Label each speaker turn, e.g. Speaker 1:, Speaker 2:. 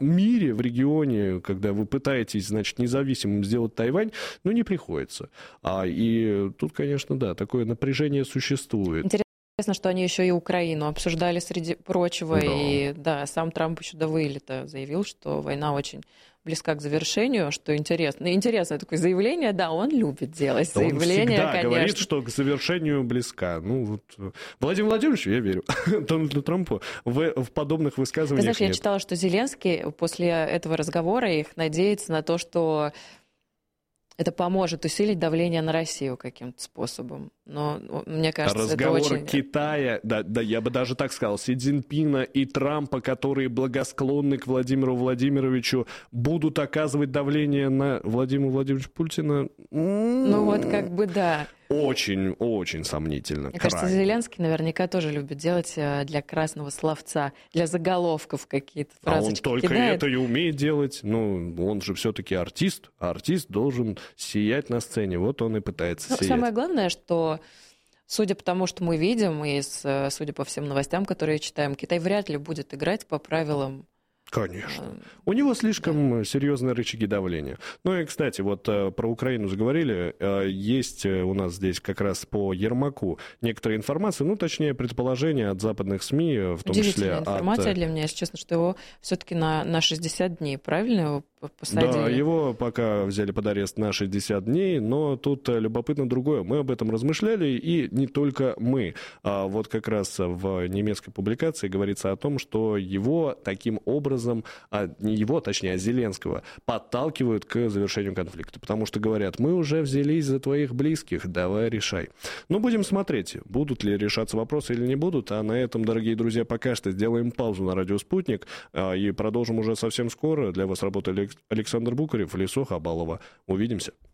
Speaker 1: мире, в регионе, когда вы пытаетесь, значит, независимым сделать Тайвань, ну, не приходится. И тут, конечно, да, такое напряжение существует.
Speaker 2: Интересно, что они еще и Украину обсуждали, среди прочего,
Speaker 1: Да.
Speaker 2: И да, сам Трамп еще до вылета заявил, что война очень близка к завершению, что интересно. Интересное такое заявление, да, он любит делать заявления,
Speaker 1: Он всегда
Speaker 2: конечно.
Speaker 1: говорит, что к завершению близка. Ну, вот Владимиру Владимировичу я верю, Дональду Трампу в подобных высказываниях
Speaker 2: Ты знаешь, я
Speaker 1: нет.
Speaker 2: читала, что Зеленский после этого разговора их надеется на то, что это поможет усилить давление на Россию каким-то способом. Но мне кажется,
Speaker 1: Разговор
Speaker 2: это очень...
Speaker 1: Китая, да, я бы даже так сказал, Си Цзиньпина и Трампа, которые благосклонны к Владимиру Владимировичу, будут оказывать давление на Владимира Владимировича Путина.
Speaker 2: Ну вот как бы да.
Speaker 1: Очень сомнительно.
Speaker 2: Мне кажется, Зеленский наверняка тоже любит делать для красного словца, для заголовков какие-то фразочки.
Speaker 1: Он только
Speaker 2: кидает.
Speaker 1: это и умеет делать. Ну, он же все-таки артист, а артист должен сиять на сцене. Вот он и пытается сиять.
Speaker 2: Самое главное, что, судя по тому, что мы видим, и судя по всем новостям, которые читаем, Китай вряд ли будет играть по правилам.
Speaker 1: Конечно. У него слишком серьезные рычаги давления. Ну и, кстати, вот про Украину заговорили. Есть у нас здесь как раз по Ермаку некоторая информация, ну, точнее, предположения от западных СМИ, в том числе
Speaker 2: Удивительная информация для меня, если честно, что его все-таки на 60 дней, правильно его посадили?
Speaker 1: Да, его пока взяли под арест на 60 дней, но тут любопытно другое. Мы об этом размышляли, и не только мы. Вот как раз в немецкой публикации говорится о том, что его таким образом, не его, точнее, а Зеленского, подталкивают к завершению конфликта. Потому что говорят, мы уже взялись за твоих близких, давай решай. Но будем смотреть, будут ли решаться вопросы или не будут. А на этом, дорогие друзья, пока что сделаем паузу на радио «Спутник» и продолжим уже совсем скоро. Для вас работали Александр Букарев, Лисо Хабалова. Увидимся.